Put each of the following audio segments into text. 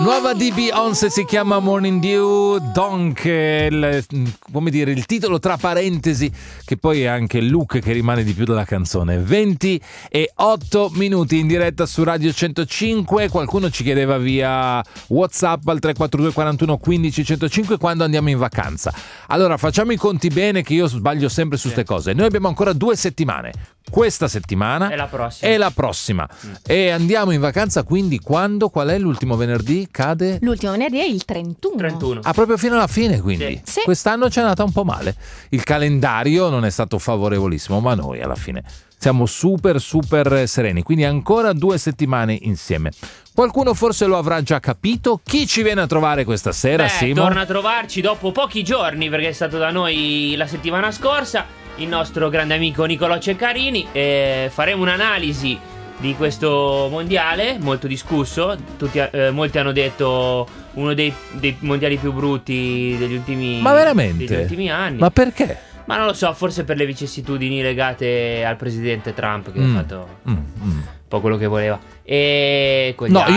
Nuova di Beyoncé si chiama Morning Dew, donc come dire, il titolo tra parentesi, che poi è anche il look che rimane di più della canzone. 28 minuti in diretta su Radio 105. Qualcuno ci chiedeva via WhatsApp al 342 41 15 105 quando andiamo in vacanza. Allora facciamo i conti bene, che io sbaglio sempre su ste cose. Noi abbiamo ancora 2 settimane. Questa settimana e la prossima. E andiamo in vacanza quindi quando? Qual è l'ultimo venerdì? Cade? L'ultimo venerdì è il 31. Ah, proprio fino alla fine quindi. Sì. Quest'anno ci è andata un po' male. Il calendario non è stato favorevolissimo, ma noi alla fine siamo super sereni. Quindi ancora 2 settimane insieme. Qualcuno forse lo avrà già capito. Chi ci viene a trovare questa sera, Simo? Torna a trovarci dopo pochi giorni, perché è stato da noi la settimana scorsa il nostro grande amico Nicolò Ceccarini. Faremo un'analisi di questo mondiale molto discusso. Molti hanno detto uno dei mondiali più brutti degli ultimi anni. Ma perché? Ma non lo so, forse per le vicissitudini legate al presidente Trump, che ha fatto un po' quello che voleva. E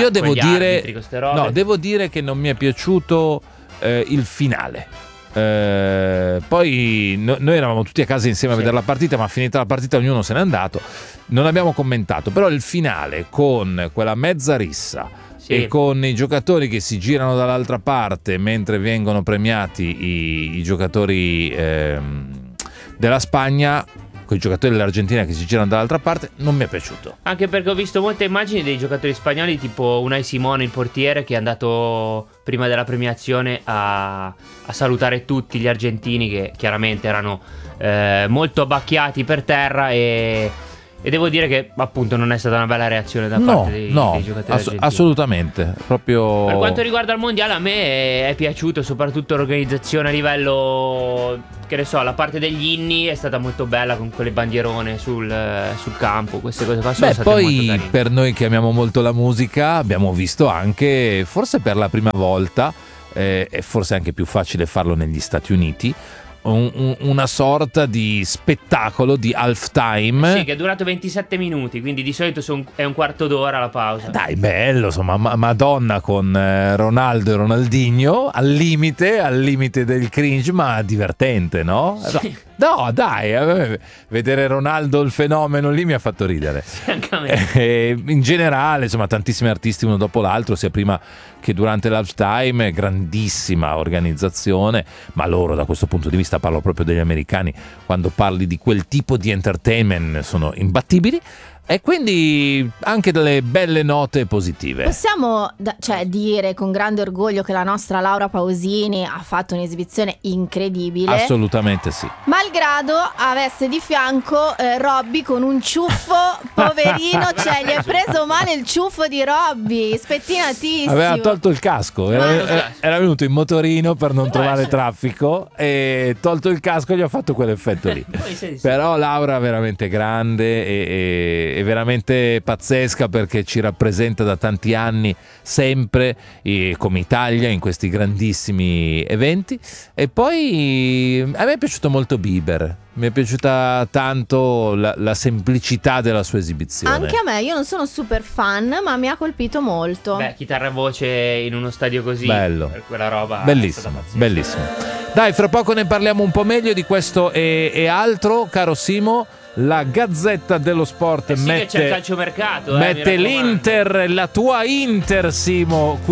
devo dire che non mi è piaciuto il finale. Poi noi eravamo tutti a casa insieme a vedere la partita, ma finita la partita ognuno se n'è andato. Non abbiamo commentato, però il finale con quella mezza rissa e con i giocatori che si girano dall'altra parte mentre vengono premiati i giocatori della Spagna, con i giocatori dell'Argentina che si girano dall'altra parte, non mi è piaciuto. Anche perché ho visto molte immagini dei giocatori spagnoli, tipo Unai Simone, il portiere, che è andato prima della premiazione a salutare tutti gli argentini, che chiaramente erano molto abbacchiati per terra, e devo dire che appunto non è stata una bella reazione da parte dei giocatori argentini. Assolutamente. Proprio per quanto riguarda il mondiale, a me è piaciuto soprattutto l'organizzazione a livello, che ne so, la parte degli inni è stata molto bella, con quelle bandierone sul campo, queste cose qua sono state molto carine. Per noi che amiamo molto la musica, abbiamo visto anche, forse per la prima volta, è forse anche più facile farlo negli Stati Uniti, una sorta di spettacolo di halftime. Sì, che è durato 27 minuti, quindi di solito è un quarto d'ora la pausa. Dai, bello, insomma, Madonna con Ronaldo e Ronaldinho al limite del cringe, ma divertente, no? Sì. No, dai, vedere Ronaldo il fenomeno lì mi ha fatto ridere. Sì, anche a me. In generale, insomma, tantissimi artisti uno dopo l'altro, sia prima che durante l'halftime, grandissima organizzazione, ma loro da questo punto di vista, parlo proprio degli americani, quando parli di quel tipo di entertainment sono imbattibili. E quindi anche delle belle note positive. Possiamo dire con grande orgoglio che la nostra Laura Pausini ha fatto un'esibizione incredibile. Assolutamente sì. Malgrado avesse di fianco Robby con un ciuffo, poverino, gli è preso male il ciuffo di Robby, spettinatissimo. Aveva tolto il casco, era venuto in motorino per non trovare traffico, e tolto il casco gli ha fatto quell'effetto lì. Però Laura è veramente grande e veramente pazzesca, perché ci rappresenta da tanti anni sempre come Italia in questi grandissimi eventi. E poi a me è piaciuto molto Bieber, mi è piaciuta tanto la semplicità della sua esibizione. Anche a me, io non sono super fan, ma mi ha colpito molto. Chitarra e voce in uno stadio così, bello, quella roba bellissimo. Dai, fra poco ne parliamo un po' meglio di questo e altro, caro Simo. La Gazzetta dello Sport che c'è il calciomercato, mette l'Inter, la tua Inter, Simo.